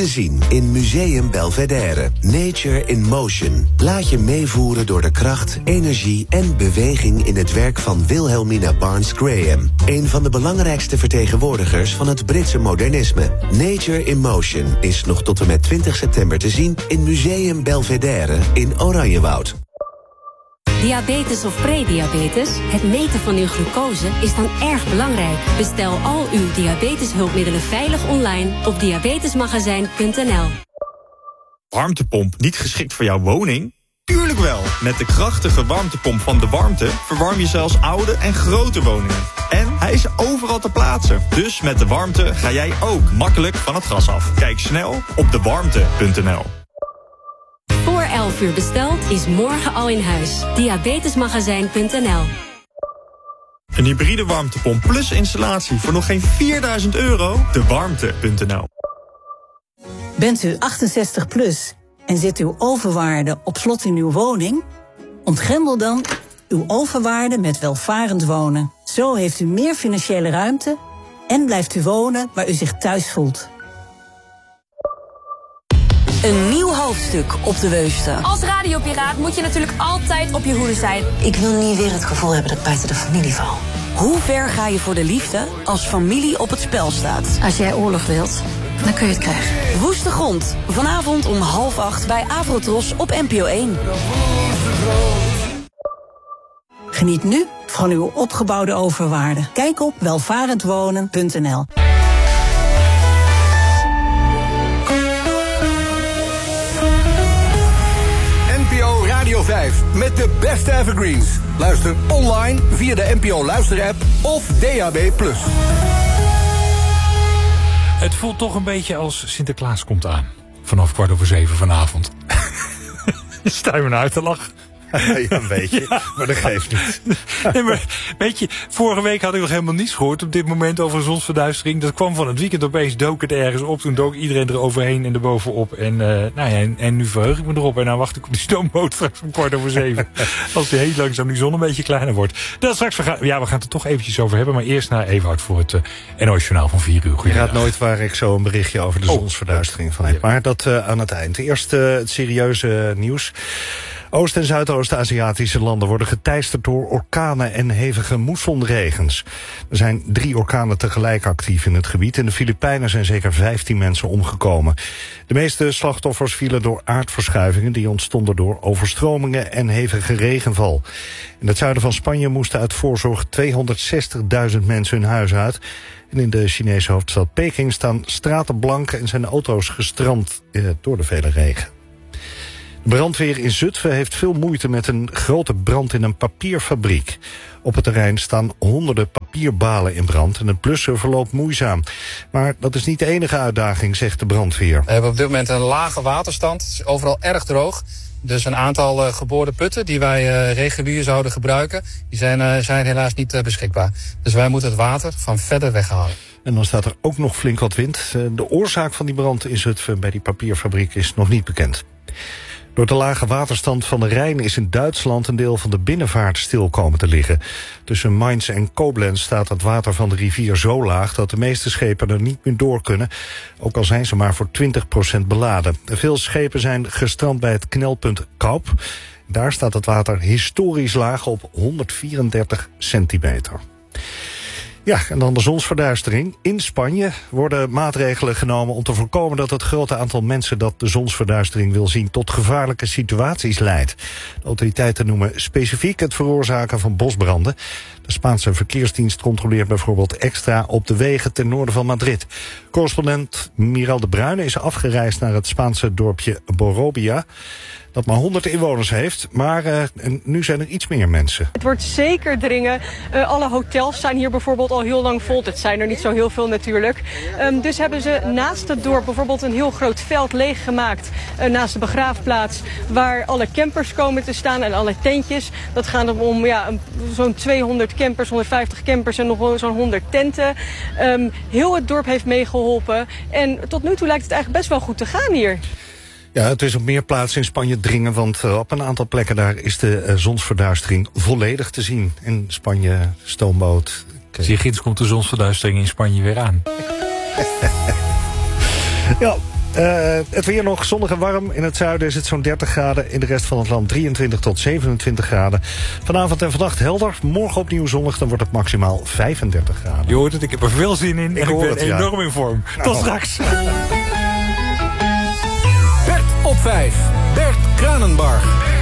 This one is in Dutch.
te zien in Museum Belvedere. Nature in Motion. Laat je meevoeren door de kracht, energie en beweging in het werk van Wilhelmina Barnes Graham. Een van de belangrijkste vertegenwoordigers van het Britse modernisme. Nature in Motion is nog tot en met 20 september te zien in Museum Belvedere in Oranjewoud. Diabetes of prediabetes? Het meten van uw glucose is dan erg belangrijk. Bestel al uw diabeteshulpmiddelen veilig online op diabetesmagazijn.nl. Warmtepomp niet geschikt voor jouw woning? Tuurlijk wel! Met de krachtige warmtepomp van De Warmte verwarm je zelfs oude en grote woningen. En hij is overal te plaatsen. Dus met De Warmte ga jij ook makkelijk van het gas af. Kijk snel op dewarmte.nl. Voor 11 uur besteld is morgen al in huis. Diabetesmagazijn.nl. Een hybride warmtepomp plus installatie voor nog geen €4.000? Dewarmte.nl. Bent u 68 plus en zit uw overwaarde op slot in uw woning? Ontgrendel dan uw overwaarde met welvarend wonen. Zo heeft u meer financiële ruimte en blijft u wonen waar u zich thuis voelt. Een nieuw hoofdstuk op de Weuste. Als radiopiraat moet je natuurlijk altijd op je hoede zijn. Ik wil niet weer het gevoel hebben dat ik buiten de familie val. Hoe ver ga je voor de liefde als familie op het spel staat? Als jij oorlog wilt, dan kun je het krijgen. Woeste Grond. Vanavond om 7:30 bij Avrotros op NPO 1. Geniet nu van uw opgebouwde overwaarde. Kijk op welvarendwonen.nl. NPO Radio 5 met de beste evergreens. Luister online via de NPO Luister-app of DAB+. Het voelt toch een beetje als Sinterklaas komt aan. Vanaf 6:15 vanavond. Sta je me nou uit te lachen? Ja, een beetje, ja. Maar dat geeft niet. Nee, maar weet je, vorige week had ik nog helemaal niets gehoord op dit moment over zonsverduistering. Dat kwam van het weekend opeens, dook het ergens op. Toen dook iedereen er overheen en erbovenop. En nu verheug ik me erop. En dan wacht ik op die stoomboot straks om 6:15. Als die heel langzaam die zon een beetje kleiner wordt. Dat straks, we gaan het er toch eventjes over hebben. Maar eerst naar Ewout voor het NOS-journaal van 4 uur. Je raadt nooit waar ik zo een berichtje over de zonsverduistering van heb. Maar dat aan het eind. Eerst het serieuze nieuws. Oost- en Zuidoost-Aziatische landen worden geteisterd door orkanen en hevige moessonregens. Er zijn 3 orkanen tegelijk actief in het gebied. In de Filipijnen zijn zeker 15 mensen omgekomen. De meeste slachtoffers vielen door aardverschuivingen die ontstonden door overstromingen en hevige regenval. In het zuiden van Spanje moesten uit voorzorg 260.000 mensen hun huis uit. En in de Chinese hoofdstad Peking staan straten blank en zijn auto's gestrand door de vele regen. De brandweer in Zutphen heeft veel moeite met een grote brand in een papierfabriek. Op het terrein staan honderden papierbalen in brand en het blussen verloopt moeizaam. Maar dat is niet de enige uitdaging, zegt de brandweer. We hebben op dit moment een lage waterstand. Het is overal erg droog. Dus een aantal geboorde putten die wij regulier zouden gebruiken, die zijn helaas niet beschikbaar. Dus wij moeten het water van verder weghalen. En dan staat er ook nog flink wat wind. De oorzaak van die brand in Zutphen bij die papierfabriek is nog niet bekend. Door de lage waterstand van de Rijn is in Duitsland een deel van de binnenvaart stil komen te liggen. Tussen Mainz en Koblenz staat het water van de rivier zo laag dat de meeste schepen er niet meer door kunnen, ook al zijn ze maar voor 20% beladen. Veel schepen zijn gestrand bij het knelpunt Kaup. Daar staat het water historisch laag op 134 centimeter. Ja, en dan de zonsverduistering. In Spanje worden maatregelen genomen om te voorkomen dat het grote aantal mensen dat de zonsverduistering wil zien tot gevaarlijke situaties leidt. De autoriteiten noemen specifiek het veroorzaken van bosbranden. De Spaanse verkeersdienst controleert bijvoorbeeld extra op de wegen ten noorden van Madrid. Correspondent Miral de Bruyne is afgereisd naar het Spaanse dorpje Borobia, dat maar 100 inwoners heeft, maar nu zijn er iets meer mensen. Het wordt zeker dringen. Alle hotels zijn hier bijvoorbeeld al heel lang vol. Het zijn er niet zo heel veel natuurlijk. Dus hebben ze naast het dorp bijvoorbeeld een heel groot veld leeggemaakt, naast de begraafplaats, waar alle campers komen te staan en alle tentjes. Dat gaat om zo'n 200 campers, 150 campers en nog zo'n 100 tenten. Heel het dorp heeft meegeholpen. En tot nu toe lijkt het eigenlijk best wel goed te gaan hier. Ja, het is op meer plaatsen in Spanje dringen, want op een aantal plekken daar is de zonsverduistering volledig te zien. In Spanje, stoomboot. Zie je, ginds komt de zonsverduistering in Spanje weer aan. Ja, Het weer nog zonnig en warm. In het zuiden is het zo'n 30 graden. In de rest van het land 23 tot 27 graden. Vanavond en vannacht helder. Morgen opnieuw zonnig. Dan wordt het maximaal 35 graden. Je hoort het, ik heb er veel zin in. Ik ben enorm in vorm. Tot straks. Bert op 5. Bert Kranenbarg.